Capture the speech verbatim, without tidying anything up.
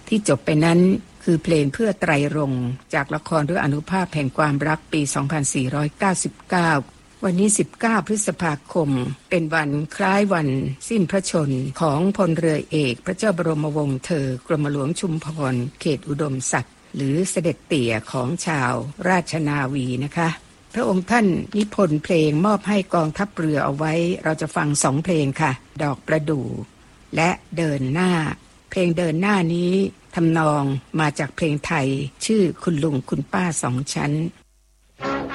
ที่จบไปนั้นคือเพลงเพื่อไตรรงค์จากละครเรื่องอนุภาพแห่งความรักปีสองพันสี่ร้อยเก้าสิบเก้าวันนี้สิบเก้าพฤษภาคมเป็นวันคล้ายวันสิ้นพระชนม์ของพลเรือเอกพระเจ้าบรมวงศ์เธอกรมหลวงชุมพรเขตอุดมศักดิ์หรือเสด็จเตี่ยของชาวราชนาวีนะคะพระองค์ท่านนิพนธ์เพลงมอบให้กองทัพเรือเอาไว้เราจะฟังสองเพลงค่ะดอกประดู่และเดินหน้าเพลงเดินหน้านี้ทำนองมาจากเพลงไทยชื่อคุณลุงคุณป้าสองชั้น